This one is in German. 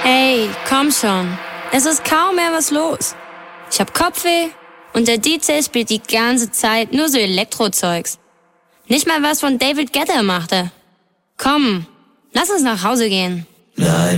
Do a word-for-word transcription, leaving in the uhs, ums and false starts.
Hey, komm schon. Es ist kaum mehr was los. Ich hab Kopfweh und der D J spielt die ganze Zeit nur so Elektrozeugs. Nicht mal was von David Guetta machte. Komm, lass uns nach Hause gehen. Nein.